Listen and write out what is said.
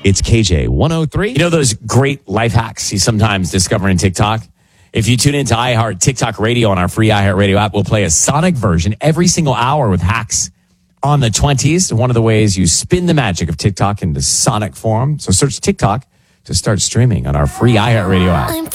It's KJ 103. You know those great life hacks you sometimes discover in TikTok? If you tune into iHeart TikTok Radio on our free iHeart Radio app, we'll play a sonic version every single hour with hacks on the 20s. One of the ways you spin the magic of TikTok into sonic form. So search TikTok to start streaming on our free iHeart Radio app.